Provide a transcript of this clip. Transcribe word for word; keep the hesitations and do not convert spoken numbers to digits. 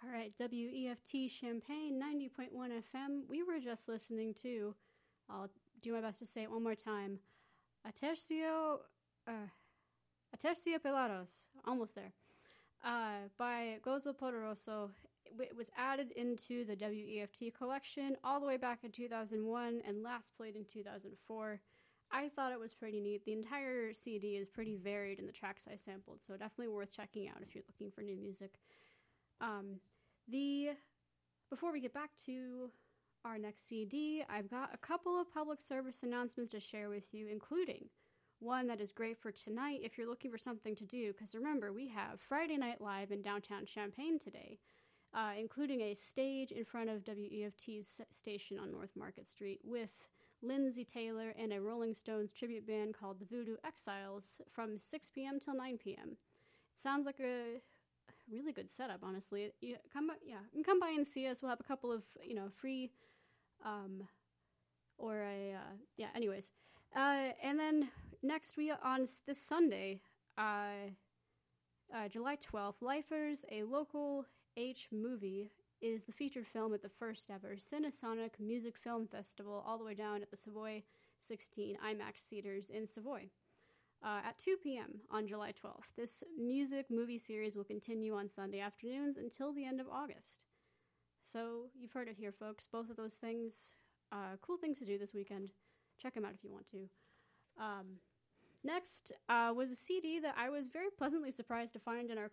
All right, W E F T Champaign, ninety point one F M. We were just listening to, I'll do my best to say it one more time, Atercio, uh, Aterciopelados, almost there, uh, by Gozo Poderoso. It was added into the W E F T collection all the way back in two thousand one and last played in two thousand four. I thought it was pretty neat. The entire C D is pretty varied in the tracks I sampled, so definitely worth checking out if you're looking for new music. Um, the before we get back to our next C D, I've got a couple of public service announcements to share with you, including one that is great for tonight if you're looking for something to do, because remember, we have Friday Night Live in downtown Champaign today, uh, including a stage in front of W E F T's station on North Market Street with Lindsay Taylor and a Rolling Stones tribute band called the Voodoo Exiles from six p.m. till nine p.m. It sounds like a really good setup, honestly. You come by, yeah, you can come by and see us. We'll have a couple of, you know, free, um, or a, uh, yeah, anyways. Uh, and then next we, on this Sunday, uh, uh, July twelfth, Lifers, a local H movie, is the featured film at the first ever Cinesonic Music Film Festival, all the way down at the Savoy sixteen IMAX theaters in Savoy. Uh, at two p.m. on July twelfth. This music movie series will continue on Sunday afternoons until the end of August. So you've heard it here, folks. Both of those things, uh, cool things to do this weekend. Check them out if you want to. Um, next uh, was a C D that I was very pleasantly surprised to find in our